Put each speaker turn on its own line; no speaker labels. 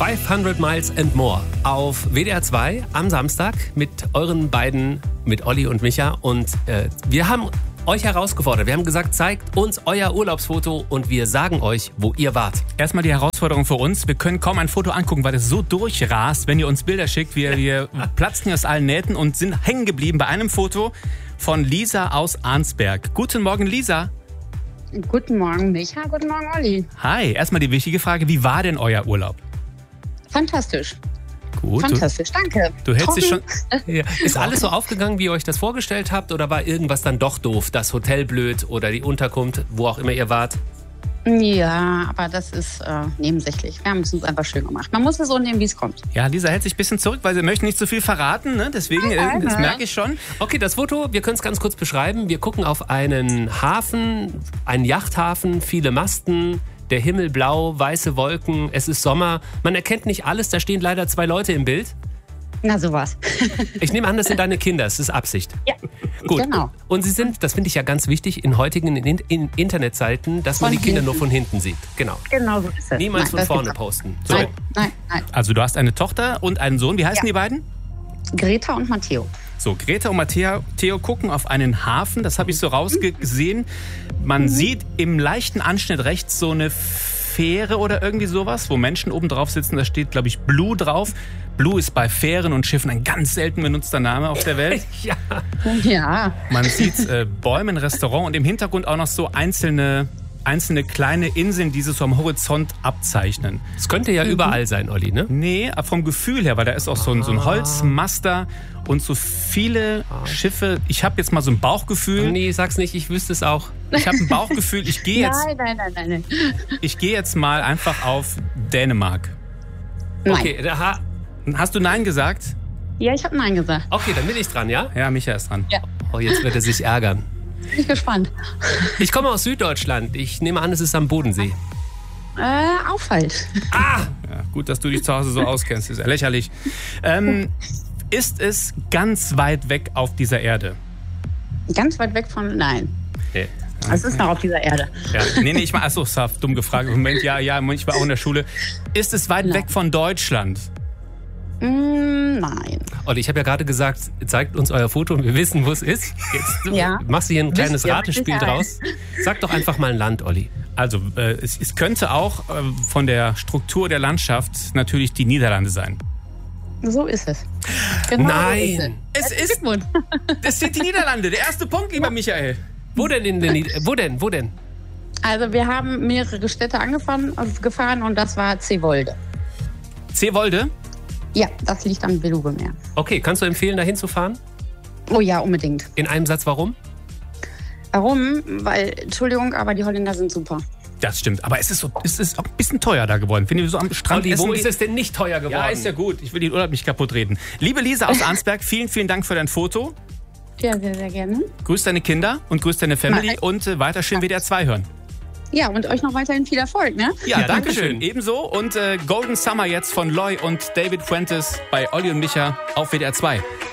500 Miles and More auf WDR 2 am Samstag mit euren beiden, mit Olli und Micha. Und wir haben euch herausgefordert. Wir haben gesagt, zeigt uns euer Urlaubsfoto und wir sagen euch, wo ihr wart.
Erstmal die Herausforderung für uns. Wir können kaum ein Foto angucken, weil es so durchrast, wenn ihr uns Bilder schickt. Wir platzen aus allen Nähten und sind hängen geblieben bei einem Foto von Lisa aus Arnsberg. Guten Morgen, Lisa.
Guten Morgen, Micha. Guten Morgen, Olli.
Hi. Erstmal die wichtige Frage. Wie war denn euer Urlaub?
Fantastisch.
Gut.
Fantastisch, danke.
Du hältst dich schon...
Ja. Ist alles so aufgegangen, wie ihr euch das vorgestellt habt? Oder war irgendwas dann doch doof? Das Hotel blöd oder die Unterkunft, wo auch immer ihr wart?
Ja, aber das ist nebensächlich. Wir haben es uns einfach schön gemacht. Man muss es so nehmen, wie es kommt.
Ja, Lisa hält sich ein bisschen zurück, weil sie möchte nicht so viel verraten. Ne? Deswegen, das merke ich schon.
Okay, das Foto, wir können es ganz kurz beschreiben. Wir gucken auf einen Hafen, einen Yachthafen, viele Masten, der Himmel blau, weiße Wolken, es ist Sommer. Man erkennt nicht alles, da stehen leider 2 Leute im Bild.
Na, sowas.
Ich nehme an, das sind deine Kinder, das ist Absicht.
Ja,
gut.
Genau.
Und sie sind, das finde ich ja ganz wichtig, in heutigen Internetseiten, dass man die Kinder nur von hinten sieht. Genau.
Genau so ist es.
Niemals von vorne posten. So.
Nein.
Also du hast eine Tochter und einen Sohn. Wie heißen die beiden?
Greta und Matteo.
So, Greta und Matteo gucken auf einen Hafen. Das habe ich so rausgesehen. Man sieht im leichten Anschnitt rechts so eine Fähre oder irgendwie sowas, wo Menschen oben drauf sitzen. Da steht, glaube ich, Blue drauf. Blue ist bei Fähren und Schiffen ein ganz selten benutzter Name auf der Welt.
Ja.
Man sieht Bäume, ein Restaurant und im Hintergrund auch noch so einzelne kleine Inseln, die sich so am Horizont abzeichnen.
Es könnte ja überall sein, Olli, ne?
Nee, vom Gefühl her, weil da ist auch so ein Holzmaster und so viele Schiffe. Ich habe jetzt mal so ein Bauchgefühl.
Nee, sag's nicht, ich wüsste es auch.
Ich habe ein Bauchgefühl, ich gehe jetzt...
Nein.
Ich gehe jetzt mal einfach auf Dänemark.
Nein.
Okay,
Hast du Nein gesagt?
Ja, ich habe Nein gesagt.
okay, dann bin ich dran, ja?
Ja, Micha ist dran.
Ja.
Oh, jetzt wird er sich ärgern.
Bin ich gespannt.
Ich komme aus Süddeutschland. Ich nehme an, es ist am Bodensee.
Auch falsch.
Ja, gut, dass du dich zu Hause so auskennst. Ist ja lächerlich. Ist es ganz weit weg auf dieser Erde?
Ganz weit weg von... Nein.
Nee.
Es ist noch auf dieser Erde.
Ja. Nee, ich war... Achso, dumm gefragt. Moment, ja, ich war auch in der Schule. Ist es weit weg von Deutschland?
Nein.
Und ich habe ja gerade gesagt, zeigt uns euer Foto und wir wissen, wo es ist. Jetzt machst du hier ein kleines Ratespiel draus. Sag doch einfach mal ein Land, Olli.
Also, es könnte auch von der Struktur der Landschaft natürlich die Niederlande sein.
So ist es. Genau.
Nein.
Es sind die Niederlande. Der erste Punkt, lieber Michael.
Wo denn Wo denn?
Also wir haben mehrere Städte gefahren und das war Zeewolde.
Zeewolde?
Ja, das liegt am Beluga-Meer.
Okay, kannst du empfehlen, da hinzufahren?
Oh ja, unbedingt.
In einem Satz, warum?
Warum? Weil, Entschuldigung, aber die Holländer sind super.
Das stimmt, aber es ist auch ein bisschen teuer da geworden. Finde ich so am Strand.
Olli, wo ist es denn nicht teuer geworden?
Ja, ist ja gut. Ich will den Urlaub nicht kaputt reden. Liebe Lisa aus Arnsberg, vielen, vielen Dank für dein Foto.
Ja, sehr, sehr gerne.
Grüß deine Kinder und grüß deine Family und weiter schön WDR 2 hören.
Ja, und euch noch weiterhin viel Erfolg, ne?
Ja, danke schön. Ebenso. Und Golden Summer jetzt von Loy und David Fuentes bei Olli und Micha auf WDR 2.